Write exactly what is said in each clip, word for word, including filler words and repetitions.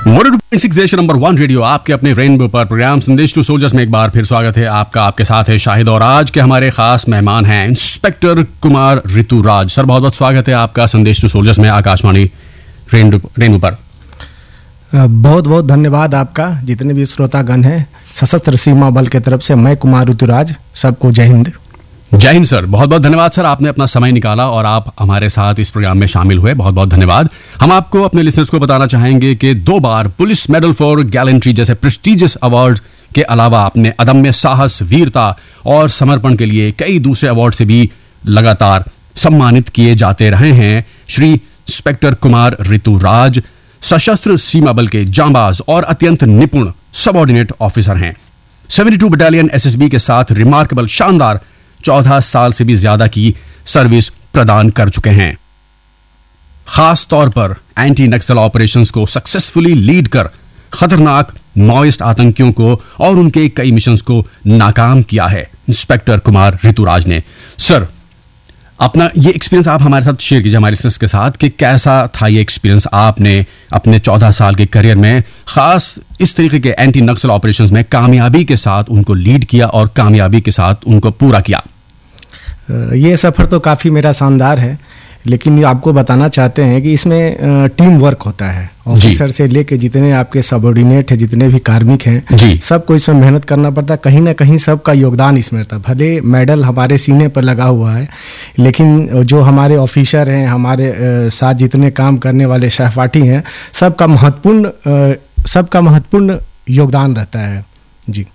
One two point six देश number one radio आपके अपने रेनबो पर प्रोग्राम संदेश टू सोल्जर्स में एक बार फिर स्वागत है आपका। आपके साथ है शाहिद और आज के हमारे खास मेहमान हैं इंस्पेक्टर कुमार ऋतुराज। सर बहुत बहुत स्वागत है आपका संदेश टू सोल्जर्स में आकाशवाणी रेनबो पर। बहुत बहुत धन्यवाद आपका। जितने भी श्रोतागण हैं सशस्त्र सीमा बल की तरफ से मैं कुमार ऋतुराज, सबको जय हिंद। जय हिंद सर, बहुत बहुत धन्यवाद सर, आपने अपना समय निकाला और आप हमारे साथ इस प्रोग्राम में शामिल हुए, बहुत बहुत धन्यवाद। हम आपको अपने लिसनर्स को बताना चाहेंगे कि दो बार पुलिस मेडल फॉर गैलेंट्री जैसे प्रेस्टिजियस अवार्ड के अलावा आपने अदम्य साहस, वीरता और समर्पण के लिए कई दूसरे अवार्ड से भी लगातार सम्मानित किए जाते रहे हैं। श्री इंस्पेक्टर कुमार ऋतुराज सशस्त्र सीमा बल के जांबाज और अत्यंत निपुण सबऑर्डिनेट ऑफिसर हैं। बहत्तर बटालियन एसएसबी के साथ रिमार्केबल शानदार चौदह साल से भी ज्यादा की सर्विस प्रदान कर चुके हैं। खास तौर पर एंटी नक्सल ऑपरेशंस को सक्सेसफुली लीड कर खतरनाक माओइस्ट आतंकियों को और उनके कई मिशंस को नाकाम किया है इंस्पेक्टर कुमार ऋतुराज ने। सर अपना ये एक्सपीरियंस आप हमारे साथ शेयर कीजिए, हमारे लिसनर्स के साथ, कि कैसा था ये एक्सपीरियंस आपने अपने चौदह साल के करियर में खास इस तरीके के एंटी नक्सल ऑपरेशंस में कामयाबी के साथ उनको लीड किया और कामयाबी के साथ उनको पूरा किया। ये सफ़र तो काफ़ी मेरा शानदार है, लेकिन आपको बताना चाहते हैं कि इसमें टीम वर्क होता है। ऑफिसर से लेके जितने आपके सबऑर्डिनेट हैं, जितने भी कार्मिक हैं, सबको इसमें मेहनत करना पड़ता है। कहीं ना कहीं सबका योगदान इसमें रहता है। भले मेडल हमारे सीने पर लगा हुआ है, लेकिन जो हमारे ऑफिसर हैं, हमारे साथ जितने काम करने वाले सहपाठी हैं, सबका महत्वपूर्ण सबका महत्वपूर्ण योगदान रहता है। जी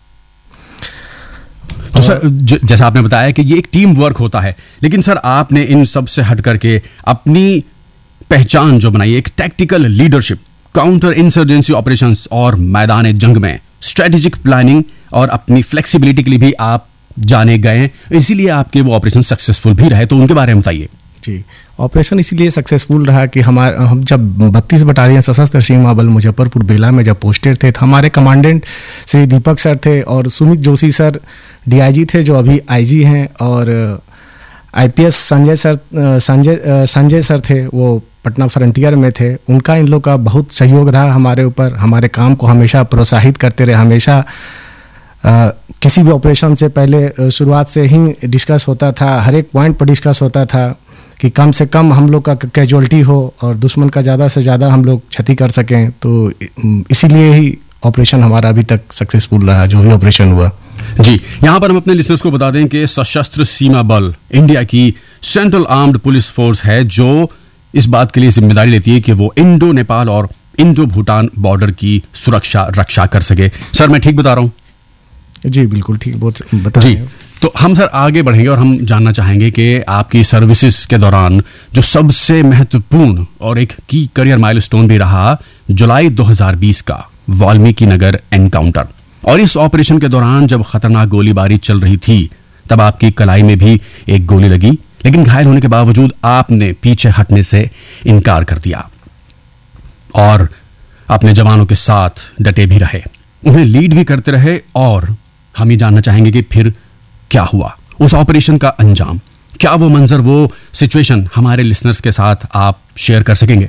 तो सर जैसा आपने बताया कि ये एक टीम वर्क होता है, लेकिन सर आपने इन सब से हट करके अपनी पहचान जो बनाई, एक tactical leadership, counter insurgency operations और मैदान जंग में स्ट्रेटेजिक प्लानिंग और अपनी फ्लेक्सिबिलिटी के लिए भी आप जाने गए, इसीलिए आपके वो ऑपरेशन सक्सेसफुल भी रहे, तो उनके बारे में बताइए। जी, ऑपरेशन इसलिए सक्सेसफुल रहा कि हमारे हम जब बत्तीस बटालियन सशस्त्र सीमा बल मुजफ्फरपुर बेला में जब पोस्टेड थे, तो हमारे कमांडेंट श्री दीपक सर थे और सुमित जोशी सर डीआईजी थे जो अभी आईजी हैं, और IPS Sanjay sir Sanjay Sanjay sir थे, वो पटना फ्रंटियर में थे। उनका इन लोग का बहुत सहयोग रहा हमारे ऊपर, हमारे काम को हमेशा प्रोत्साहित करते रहे। हमेशा आ, किसी भी ऑपरेशन से पहले शुरुआत से ही डिस्कस होता था, हर एक पॉइंट पर डिस्कस होता था कि कम से कम हम लोग का कैजुअल्टी हो और दुश्मन का ज़्यादा से ज़्यादा हम लोग क्षति कर सकें। तो इसीलिए ही ऑपरेशन हमारा अभी तक सक्सेसफुल रहा, जो भी ऑपरेशन हुआ। जी, यहाँ पर हम अपने लिसनर्स को बता दें कि सशस्त्र सीमा बल इंडिया की सेंट्रल आर्म्ड पुलिस फोर्स है जो इस बात के लिए जिम्मेदारी लेती है कि वो इंडो नेपाल और इंडो भूटान बॉर्डर की सुरक्षा रक्षा कर सके। सर मैं ठीक बता रहा हूँ? जी बिल्कुल ठीक बता रहे हैं। तो हम सर आगे बढ़ेंगे और हम जानना चाहेंगे कि आपकी सर्विसेज के दौरान जो सबसे महत्वपूर्ण और एक की करियर माइलस्टोन भी रहा जुलाई दो हज़ार बीस का वाल्मीकि नगर एनकाउंटर, और इस ऑपरेशन के दौरान जब खतरनाक गोलीबारी चल रही थी तब आपकी कलाई में भी एक गोली लगी, लेकिन घायल होने के बावजूद आपने पीछे हटने से इनकार कर दिया और अपने जवानों के साथ डटे भी रहे, उन्हें लीड भी करते रहे। और हम ये जानना चाहेंगे कि फिर क्या हुआ, उस ऑपरेशन का अंजाम क्या, वो मंजर, वो सिचुएशन हमारे लिसनर्स के साथ आप शेयर कर सकेंगे?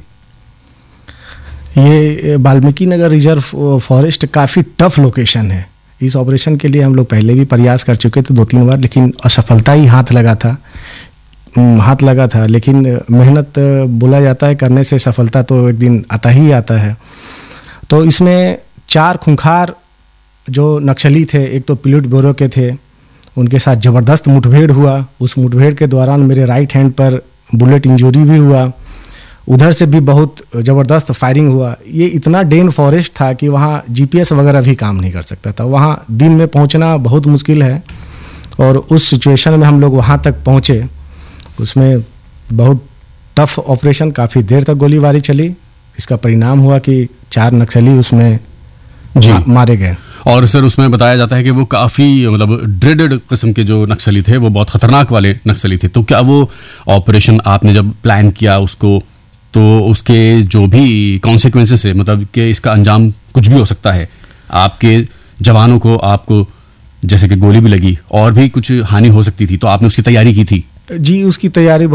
ये वाल्मीकि नगर रिजर्व फॉरेस्ट काफ़ी टफ लोकेशन है। इस ऑपरेशन के लिए हम लोग पहले भी प्रयास कर चुके थे दो तीन बार, लेकिन असफलता ही हाथ लगा था हाथ लगा था लेकिन मेहनत बोला जाता है करने से सफलता तो एक दिन आता ही आता है। तो इसमें चार खूंखार जो नक्सली थे, एक तो पिलूट ब्यूरो के थे, उनके साथ ज़बरदस्त मुठभेड़ हुआ। उस मुठभेड़ के दौरान मेरे राइट हैंड पर बुलेट इंजरी भी हुआ, उधर से भी बहुत ज़बरदस्त फायरिंग हुआ। ये इतना डेन फॉरेस्ट था कि वहाँ जीपीएस वगैरह भी काम नहीं कर सकता था, वहाँ दिन में पहुँचना बहुत मुश्किल है। और उस सिचुएशन में हम लोग वहाँ तक पहुँचे, उसमें बहुत टफ ऑपरेशन, काफ़ी देर तक गोलीबारी चली। इसका परिणाम हुआ कि चार नक्सली उसमें जी मा, मारे गए। और सर उसमें बताया जाता है कि वो काफ़ी मतलब ड्रेडेड किस्म के जो नक्सली थे, वो बहुत खतरनाक वाले नक्सली थे। तो क्या वो ऑपरेशन आपने जब प्लान किया उसको, तो उसके जो भी कॉन्सिक्वेंसेस है, मतलब कि इसका अंजाम कुछ भी हो सकता है, आपके जवानों को, आपको जैसे कि गोली भी लगी और भी कुछ हानि हो सकती थी, तो आपने उसकी तैयारी की थी? जी उसकी तैयारी